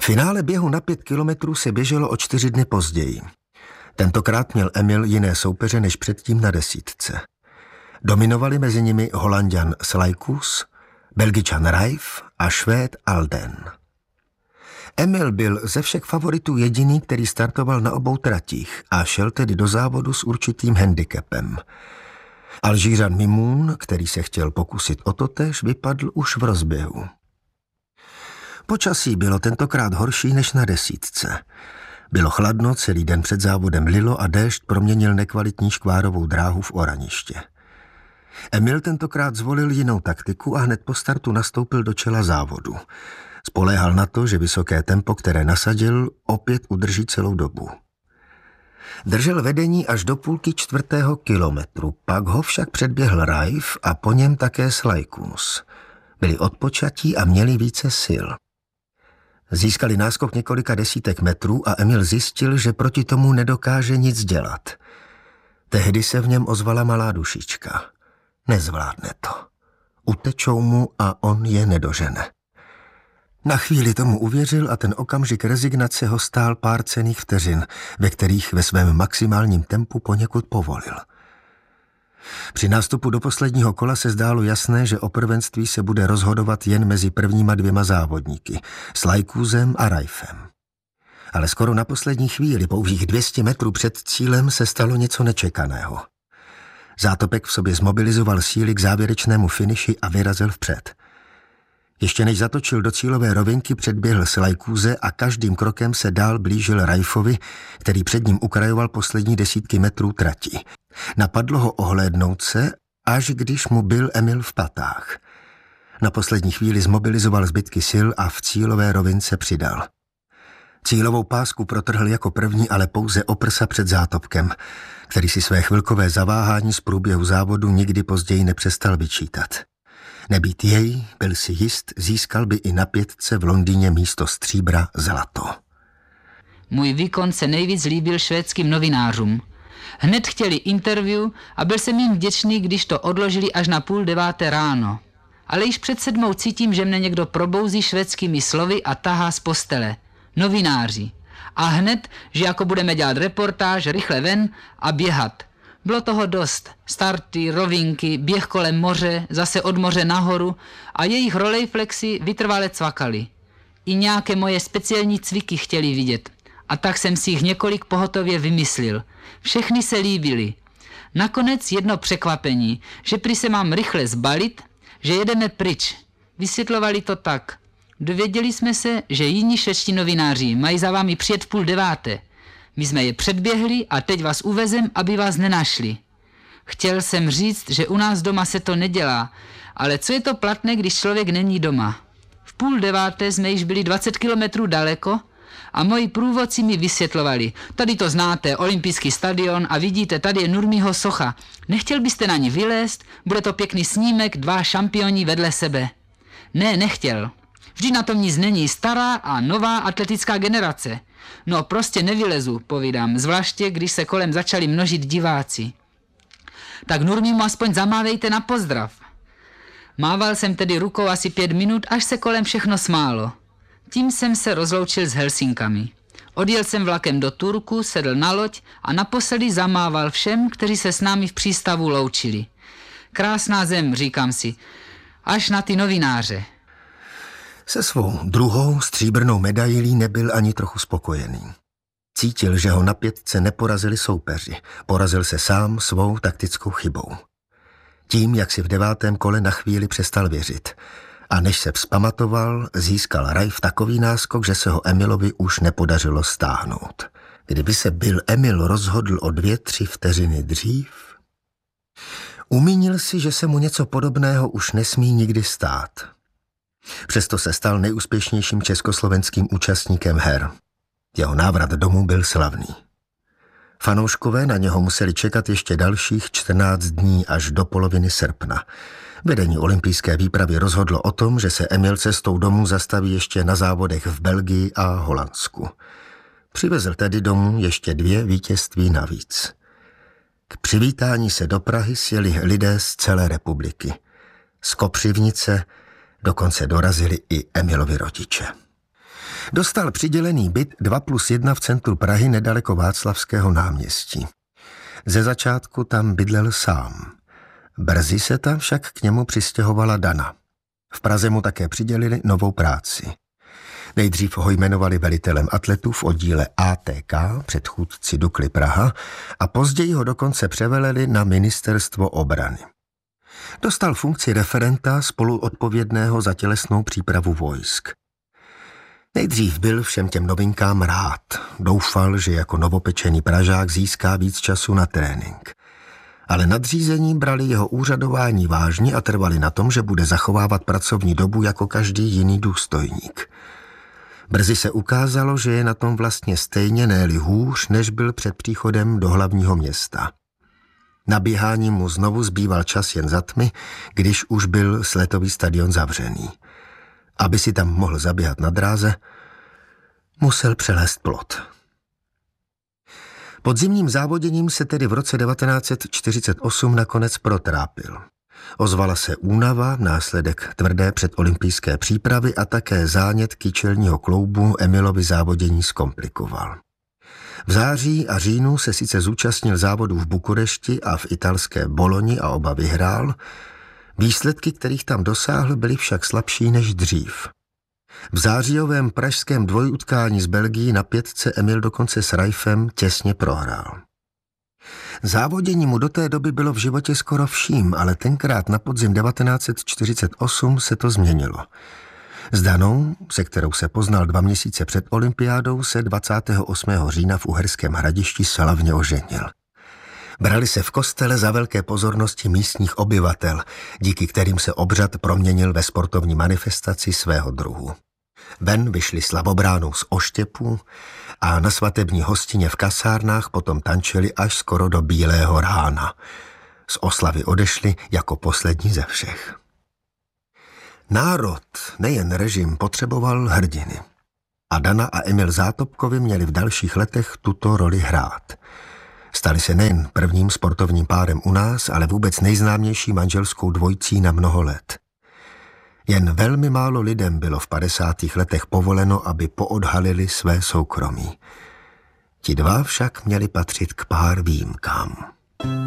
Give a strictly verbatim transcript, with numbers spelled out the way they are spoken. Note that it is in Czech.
Finále běhu na pět kilometrů se běželo o čtyři dny později. Tentokrát měl Emil jiné soupeře než předtím na desítce. Dominovali mezi nimi Holanďan Slajkus, Belgičan Rajf a Švéd Alden. Emil byl ze všech favoritů jediný, který startoval na obou tratích a šel tedy do závodu s určitým handicapem. Alžířan Mimoun, který se chtěl pokusit o totéž, vypadl už v rozběhu. Počasí bylo tentokrát horší než na desítce. Bylo chladno, celý den před závodem lilo a déšť proměnil nekvalitní škvárovou dráhu v oraniště. Emil tentokrát zvolil jinou taktiku a hned po startu nastoupil do čela závodu. Spoléhal na to, že vysoké tempo, které nasadil, opět udrží celou dobu. Držel vedení až do půlky čtvrtého kilometru, pak ho však předběhl Rajf a po něm také Slajkus. Byli odpočatí a měli více sil. Získali náskok několika desítek metrů a Emil zjistil, že proti tomu nedokáže nic dělat. Tehdy se v něm ozvala malá dušička. Nezvládne to. Utečou mu a on je nedožene. Na chvíli tomu uvěřil a ten okamžik rezignace ho stál pár cenných vteřin, ve kterých ve svém maximálním tempu poněkud povolil. Při nástupu do posledního kola se zdálo jasné, že o prvenství se bude rozhodovat jen mezi prvníma dvěma závodníky, Slajkusem a Rajfem. Ale skoro na poslední chvíli, pouhých dvě stě metrů před cílem, se stalo něco nečekaného. Zátopek v sobě zmobilizoval síly k závěrečnému finiši a vyrazil vpřed. Ještě než zatočil do cílové rovinky, předběhl Slajkuse a každým krokem se dál blížil Rajfovi, který před ním ukrajoval poslední desítky metrů trati. Napadlo ho ohlédnout se, až když mu byl Emil v patách. Na poslední chvíli zmobilizoval zbytky sil a v cílové rovince přidal. Cílovou pásku protrhl jako první, ale pouze o prsa před zátopkem, který si své chvilkové zaváhání z průběhu závodu nikdy později nepřestal vyčítat. Nebýt jej, byl si jist, získal by i na pětce v Londýně místo stříbra zlato. Můj výkon se nejvíc líbil švédským novinářům. Hned chtěli interview a byl jsem jim vděčný, když to odložili až na půl deváté ráno. Ale již před sedmou cítím, že mne někdo probouzí švédskými slovy a tahá z postele. Novináři. A hned, že jako budeme dělat reportáž, rychle ven a běhat. Bylo toho dost. Starty, rovinky, běh kolem moře, zase od moře nahoru a jejich rolejflexy vytrvale cvakaly. I nějaké moje speciální cviky chtěli vidět. A tak jsem si jich několik pohotově vymyslil. Všechny se líbily. Nakonec jedno překvapení, že prý se mám rychle zbalit, že jedeme pryč. Vysvětlovali to tak. Dověděli jsme se, že jiní švédští novináři mají za vámi přijet v půl deváté. My jsme je předběhli a teď vás uvezem, aby vás nenašli. Chtěl jsem říct, že u nás doma se to nedělá, ale co je to platné, když člověk není doma? V půl deváté jsme již byli dvacet kilometrů daleko a moji průvodci mi vysvětlovali. Tady to znáte, olympijský stadion a vidíte, tady je Nurmiho socha. Nechtěl byste na ní vylézt? Bude to pěkný snímek, dva šampioni vedle sebe. Ne, nechtěl. Vždy na tom nic není, stará a nová atletická generace. No prostě nevylezu, povídám, zvláště když se kolem začali množit diváci. Tak Nurmimu aspoň zamávejte na pozdrav. Mával jsem tedy rukou asi pět minut, až se kolem všechno smálo. Tím jsem se rozloučil s Helsinkami. Odjel jsem vlakem do Turku, sedl na loď a naposledy zamával všem, kteří se s námi v přístavu loučili. Krásná zem, říkám si, až na ty novináře. Se svou druhou stříbrnou medailí nebyl ani trochu spokojený. Cítil, že ho na pětce neporazili soupeři. Porazil se sám svou taktickou chybou. Tím, jak si v devátém kole na chvíli přestal věřit. A než se vzpamatoval, získal Rajf takový náskok, že se ho Emilovi už nepodařilo stáhnout. Kdyby se byl Emil rozhodl o dvě, tři vteřiny dřív... Umínil si, že se mu něco podobného už nesmí nikdy stát. Přesto se stal nejúspěšnějším československým účastníkem her. Jeho návrat domů byl slavný. Fanouškové na něho museli čekat ještě dalších čtrnáct dní až do poloviny srpna. Vedení olympijské výpravy rozhodlo o tom, že se Emil cestou domů zastaví ještě na závodech v Belgii a Holandsku. Přivezl tedy domů ještě dvě vítězství navíc. K přivítání se do Prahy sjeli lidé z celé republiky. Z Kopřivnice dokonce dorazili i Emilovi rodiče. Dostal přidělený byt dva plus jedna v centru Prahy nedaleko Václavského náměstí. Ze začátku tam bydlel sám. Brzy se tam však k němu přistěhovala Dana. V Praze mu také přidělili novou práci. Nejdřív ho jmenovali velitelem atletů v oddíle A T K, předchůdci Dukly Praha, a později ho dokonce převeleli na ministerstvo obrany. Dostal funkci referenta spoluodpovědného za tělesnou přípravu vojsk. Nejdřív byl všem těm novinkám rád. Doufal, že jako novopečený Pražák získá víc času na trénink. Ale nadřízení brali jeho úřadování vážně a trvali na tom, že bude zachovávat pracovní dobu jako každý jiný důstojník. Brzy se ukázalo, že je na tom vlastně stejně, ne-li hůř, než byl před příchodem do hlavního města. Na běhání mu znovu zbýval čas jen za tmy, když už byl sletový stadion zavřený. Aby si tam mohl zaběhat na dráze, musel přelézt plot. Pod zimním závoděním se tedy v roce devatenáct set čtyřicet osm nakonec protrápil. Ozvala se únava, následek tvrdé předolympijské přípravy a také zánět kyčelního kloubu Emilovi závodění zkomplikoval. V září a říjnu se sice zúčastnil závodů v Bukurešti a v italské Boloni a oba vyhrál, výsledky, kterých tam dosáhl, byly však slabší než dřív. V zářijovém pražském dvojutkání s Belgií na pětce Emil dokonce s Raifem těsně prohrál. Závodění mu do té doby bylo v životě skoro vším, ale tenkrát na podzim devatenáct set čtyřicet osm se to změnilo. S Danou, se kterou se poznal dva měsíce před olympiádou, se dvacátého osmého října v Uherském Hradišti slavně oženil. Brali se v kostele za velké pozornosti místních obyvatel, díky kterým se obřad proměnil ve sportovní manifestaci svého druhu. Ven vyšli slavobránou z oštěpů a na svatební hostině v kasárnách potom tančili až skoro do bílého rána. Z oslavy odešli jako poslední ze všech. Národ, nejen režim, potřeboval hrdiny. A Dana a Emil Zátopkovi měli v dalších letech tuto roli hrát. Stali se nejen prvním sportovním párem u nás, ale vůbec nejznámější manželskou dvojcí na mnoho let. Jen velmi málo lidem bylo v padesátých letech povoleno, aby poodhalili své soukromí. Ti dva však měli patřit k pár výjimkám.